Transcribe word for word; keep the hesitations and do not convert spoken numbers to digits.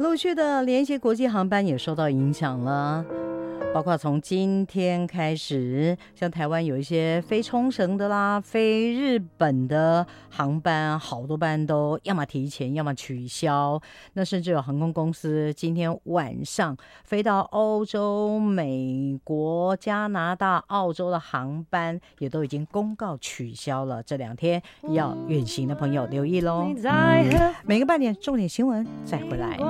陆续的连一些国际航班也受到影响了。包括从今天开始，像台湾有一些飞冲绳的啦、飞日本的航班，好多班都要么提前，要么取消。那甚至有航空公司今天晚上飞到欧洲、美国、加拿大、澳洲的航班也都已经公告取消了。这两天要远行的朋友留意咯。每个半点重点新闻再回来。